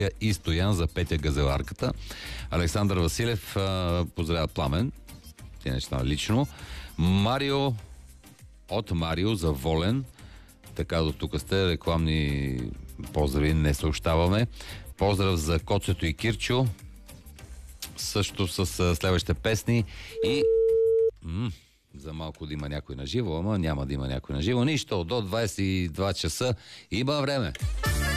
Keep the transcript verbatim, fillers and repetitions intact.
и Стоян за Петя Газеларката. Александър Василев а, поздравя Пламен. Те неща лично. Марио от Марио за Волен. Така до тук сте. Рекламни поздрави не съобщаваме. Поздрав за Коцето и Кирчо. Също с следващите песни. И м- за малко да има някой на живо, ама няма да има някой на живо. Нищо, до двайсет и два часа има време.